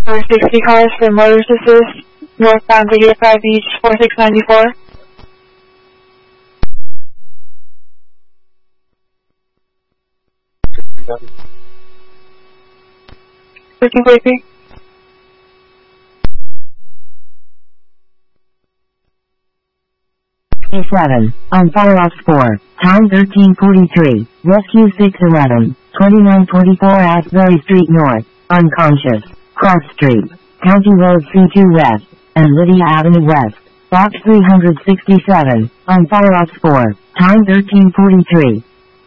for 60 cars for Motors Assist, northbound Goodyear 5 Beach, 4694. Looking baby. A7, on fire off 4, time 13:43, rescue 611, 2944 Asbury Street North, unconscious, Cross Street, County Road C2 West, and Lydia Avenue West, box 367, on fire off 4, time 13:43.